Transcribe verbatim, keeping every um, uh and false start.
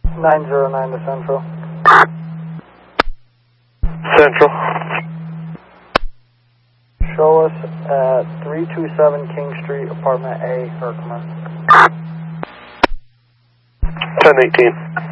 nine zero nine to Central. Central. Show us at three two seven King Street, Apartment A, Herkimer. ten eighteen.